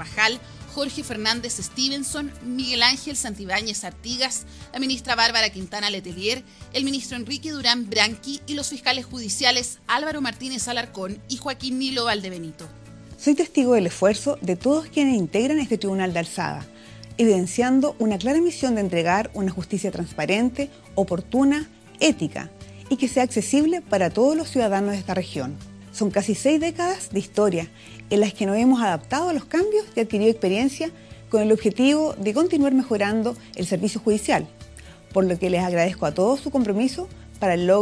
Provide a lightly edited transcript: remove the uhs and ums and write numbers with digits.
Carvajal, Jorge Fernández Stevenson, Miguel Ángel Santibáñez Artigas, la ministra Bárbara Quintana Letelier, el ministro Enrique Durán Branqui y los fiscales judiciales Álvaro Martínez Alarcón y Joaquín Nilo Valdebenito. Soy testigo del esfuerzo de todos quienes integran este tribunal de alzada, evidenciando una clara misión de entregar una justicia transparente, oportuna, ética y que sea accesible para todos los ciudadanos de esta región. Son casi 6 décadas de historia en las que nos hemos adaptado a los cambios y adquirido experiencia con el objetivo de continuar mejorando el servicio judicial, por lo que les agradezco a todos su compromiso para el logro